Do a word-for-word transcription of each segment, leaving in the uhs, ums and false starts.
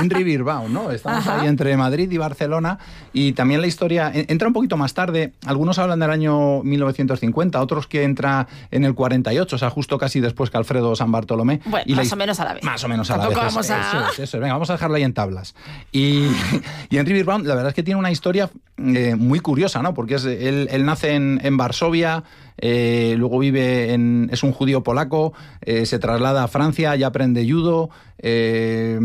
Henry Birbaum, ¿no? Estamos Ajá. ahí entre Madrid y Barcelona, y también la historia entra un poquito más tarde. Algunos hablan del año mil novecientos cincuenta, otros que entra en el cuarenta y ocho, o sea, justo casi después que Alfredo San Bartolomé. Bueno, y más la... o menos a la vez. Más o menos a Tampoco la vez. Vamos a... Eso es, eso es. Venga, vamos a dejarlo ahí en tablas. Y, y Henry Birbaum, la verdad es que tiene una historia eh, muy curiosa, ¿no? Porque es, él, él nace en, en Varsovia, eh, luego vive en... es un judío polaco, eh, se traslada a Francia, ya aprende judo, eh,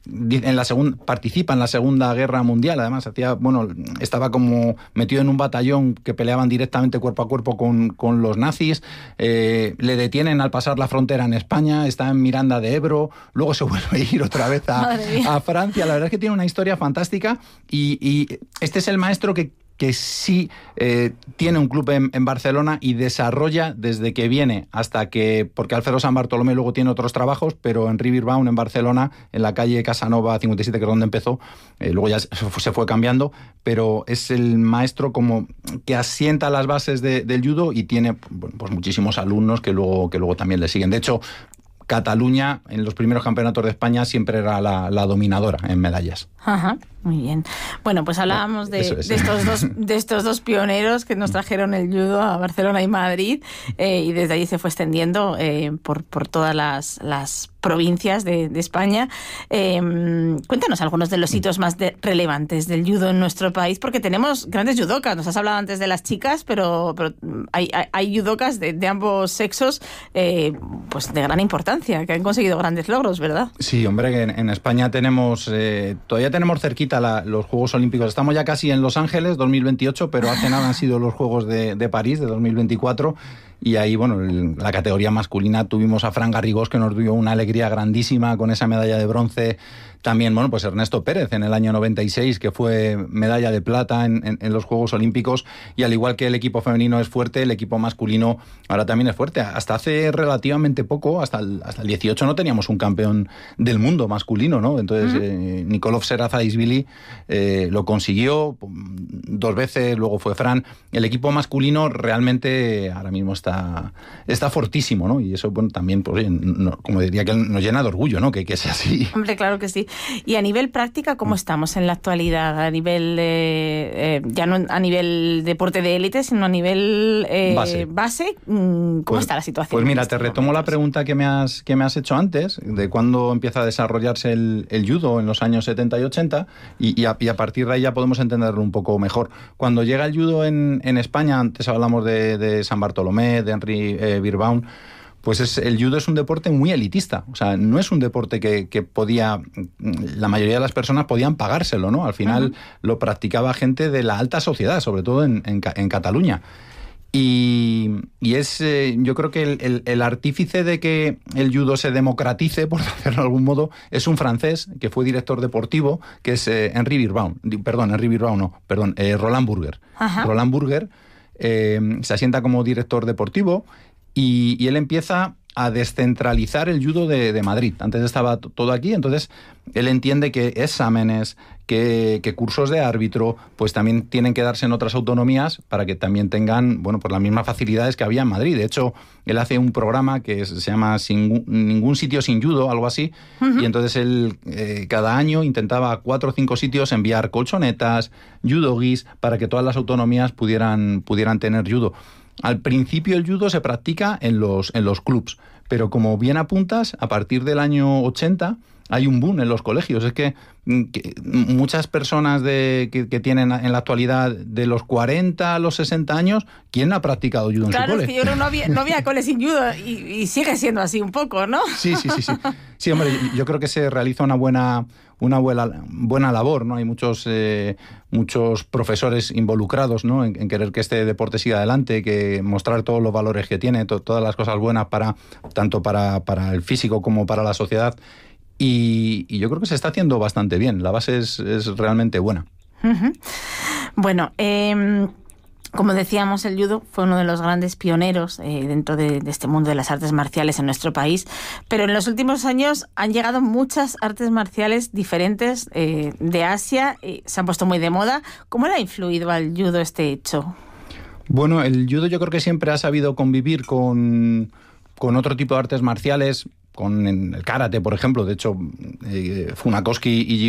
en la segunda, participa en la Segunda Guerra Mundial, además hacía, bueno, estaba como metido en un batallón que peleaban directamente cuerpo a cuerpo con, con los nazis, eh, le detienen al pasar la frontera en España, está en Miranda de Ebro, luego se vuelve a ir otra vez a, a Francia. La verdad es que tiene una historia fantástica, y, y este es el maestro que que sí eh, tiene un club en, en Barcelona y desarrolla desde que viene hasta que, porque Alfredo San Bartolomé luego tiene otros trabajos, pero Henry Birbaum en Barcelona, en la calle Casanova cincuenta y siete, que es donde empezó, eh, luego ya se fue cambiando, pero es el maestro como que asienta las bases de, del judo, y tiene, bueno, pues muchísimos alumnos que luego, que luego también le siguen. De hecho, Cataluña en los primeros campeonatos de España siempre era la, la dominadora en medallas. Ajá, muy bien. Bueno, pues hablábamos de, es. de, estos dos, de estos dos pioneros que nos trajeron el judo a Barcelona y Madrid, eh, y desde allí se fue extendiendo eh, por, por todas las, las provincias de, de España. Eh, cuéntanos algunos de los hitos más de, relevantes del judo en nuestro país, porque tenemos grandes judocas. Nos has hablado antes de las chicas, pero, pero hay, hay, hay judocas de, de ambos sexos eh, pues de gran importancia, que han conseguido grandes logros, ¿verdad? Sí, hombre, en, en España tenemos, eh, todavía tenemos cerquita la, los Juegos Olímpicos. Estamos ya casi en Los Ángeles, dos mil veintiocho, pero hace nada han sido los Juegos de, de París, de dos mil veinticuatro. Y ahí, bueno, en la categoría masculina tuvimos a Fran Garrigós, que nos dio una alegría grandísima con esa medalla de bronce. También, bueno, pues Ernesto Pérez en el año noventa y seis, que fue medalla de plata en, en, en los Juegos Olímpicos. Y al igual que el equipo femenino es fuerte, el equipo masculino ahora también es fuerte. Hasta hace relativamente poco, hasta el, hasta el dieciocho, no teníamos un campeón del mundo masculino, ¿no? Entonces, uh-huh. eh, Nikolov Serazaishvili eh, lo consiguió dos veces, luego fue Fran. El equipo masculino realmente ahora mismo está, está fortísimo, ¿no? Y eso, bueno, también, pues, no, como diría que nos llena de orgullo, ¿no? Que, que sea así. Hombre, claro que sí. Y a nivel práctica, ¿cómo estamos en la actualidad? A nivel, eh, eh, ya no a nivel deporte de élite, sino a nivel eh, base. base. ¿Cómo pues, está la situación? Pues mira, te retomo momentos? la pregunta que me has que me has hecho antes, de cuándo empieza a desarrollarse el, el judo en los años setenta y ochenta, y, y, a, y a partir de ahí ya podemos entenderlo un poco mejor. Cuando llega el judo en, en España, antes hablamos de, de San Bartolomé, de Henry eh, Birbaum, pues es, el judo es un deporte muy elitista. O sea, no es un deporte que, que podía, la mayoría de las personas podían pagárselo, ¿no? Al final uh-huh. lo practicaba gente de la alta sociedad, sobre todo en, en, en Cataluña. Y, y es, eh, yo creo que el, el, el artífice de que el judo se democratice, por decirlo de algún modo, es un francés que fue director deportivo, que es eh, Henry Birbaum. Perdón, Henry Birbaum no, perdón, eh, Roland Burger. Uh-huh. Roland Burger eh, se asienta como director deportivo. Y, y él empieza a descentralizar el judo de, de Madrid. Antes estaba t- todo aquí, entonces él entiende que exámenes, que, que cursos de árbitro, pues también tienen que darse en otras autonomías para que también tengan, bueno, pues las mismas facilidades que había en Madrid. De hecho, él hace un programa que se llama Sin, Ningún Sitio Sin Judo, algo así, uh-huh. y entonces él eh, cada año intentaba a cuatro o cinco sitios enviar colchonetas, judogis, para que todas las autonomías pudieran, pudieran tener judo. Al principio el judo se practica en los, en los clubs, pero como bien apuntas, a partir del año ochenta hay un boom en los colegios. Es que, que muchas personas de, que, que tienen en la actualidad de los cuarenta a los sesenta años, ¿quién ha practicado judo en claro, su cole? Claro, es que yo creo que no había, no había cole sin judo y, y sigue siendo así un poco, ¿no? Sí, sí, sí, sí. Sí, hombre, yo creo que se realiza una buena, una buena, buena labor, ¿no? Hay muchos, eh, muchos profesores involucrados, ¿no? En, en querer que este deporte siga adelante, que mostrar todos los valores que tiene, to, todas las cosas buenas para tanto para, para el físico como para la sociedad. Y, y yo creo que se está haciendo bastante bien. La base es, es realmente buena. Uh-huh. Bueno, eh, como decíamos, el judo fue uno de los grandes pioneros eh, dentro de, de este mundo de las artes marciales en nuestro país, pero en los últimos años han llegado muchas artes marciales diferentes eh, de Asia, y se han puesto muy de moda. ¿Cómo le ha influido al judo este hecho? Bueno, el judo yo creo que siempre ha sabido convivir con, con otro tipo de artes marciales, con el karate, por ejemplo. De hecho, eh, Funakowski y